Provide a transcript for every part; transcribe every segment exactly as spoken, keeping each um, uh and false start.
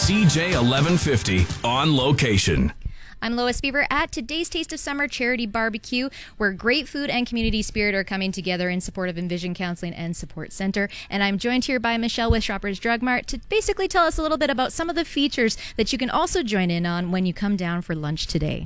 C J eleven fifty On Location. I'm Lois Beaver at today's Taste of Summer Charity Barbecue, where great food and community spirit are coming together in support of Envision Counseling and Support Center. And I'm joined here by Michelle with Shoppers Drug Mart to basically tell us a little bit about some of the features that you can also join in on when you come down for lunch today.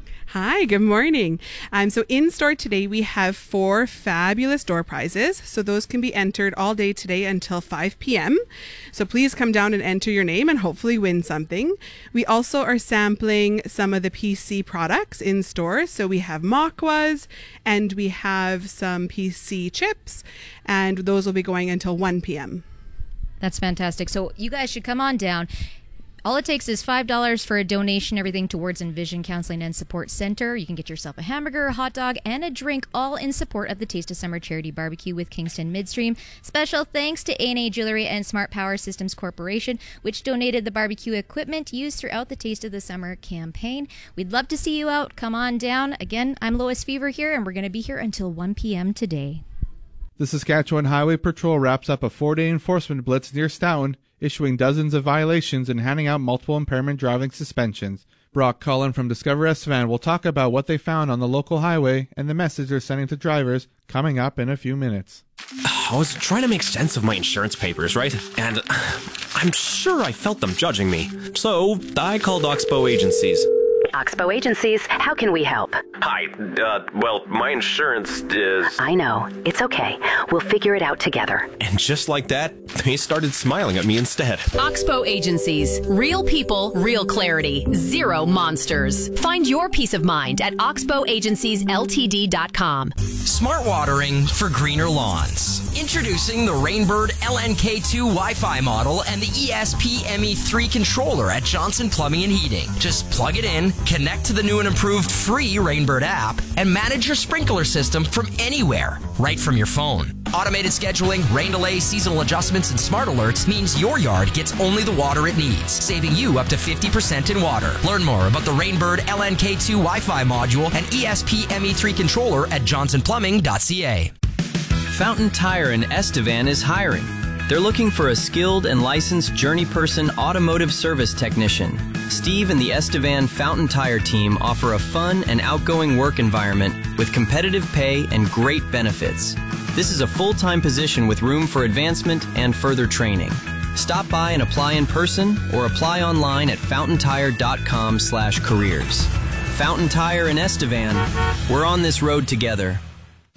Hi, good morning. Um, so in store today, we have four fabulous door prizes. So those can be entered all day today until five p.m. So please come down and enter your name and hopefully win something. We also are sampling some of the P C products in store. So we have Makwas and we have some P C chips, and those will be going until one p.m. That's fantastic. So you guys should come on down. All it takes is five dollars for a donation, everything towards Envision Counseling and Support Center. You can get yourself a hamburger, a hot dog, and a drink, all in support of the Taste of Summer Charity Barbecue with Kingston Midstream. Special thanks to A and A Jewelry and Smart Power Systems Corporation, which donated the barbecue equipment used throughout the Taste of the Summer campaign. We'd love to see you out. Come on down. Again, I'm Lois Fever here, and we're going to be here until one p.m. today. The Saskatchewan Highway Patrol wraps up a four-day enforcement blitz near Stoughton, issuing dozens of violations and handing out multiple impairment driving suspensions. Brock Cullen from Discover Estevan will talk about what they found on the local highway and the message they're sending to drivers coming up in a few minutes. I was trying to make sense of my insurance papers, right? And I'm sure I felt them judging me. So I called Oxbow Agencies. Oxbow Agencies, how can we help? Hi, uh, well, my insurance is... I know. It's okay. We'll figure it out together. And just like that, they started smiling at me instead. Oxbow Agencies. Real people, real clarity. Zero monsters. Find your peace of mind at oxbow agencies l t d dot com. Smart watering for greener lawns. Introducing the Rainbird L N K two Wi-Fi model and the E S P M E three controller at Johnson Plumbing and Heating. Just plug it in, connect to the new and improved free Rainbird app, and manage your sprinkler system from anywhere, right from your phone. Automated scheduling, rain delay, seasonal adjustments, and smart alerts means your yard gets only the water it needs, saving you up to fifty percent in water. Learn more about the Rainbird L N K two Wi-Fi module and E S P M E three controller at johnson plumbing dot c a. Fountain Tire in Estevan is hiring. They're looking for a skilled and licensed journey person automotive service technician. Steve and the Estevan Fountain Tire team offer a fun and outgoing work environment with competitive pay and great benefits. This is a full-time position with room for advancement and further training. Stop by and apply in person or apply online at fountain tire dot com slash careers. Fountain Tire in Estevan. We're on this road together.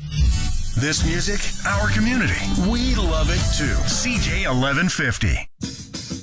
This music, our community. We love it too. C J eleven fifty.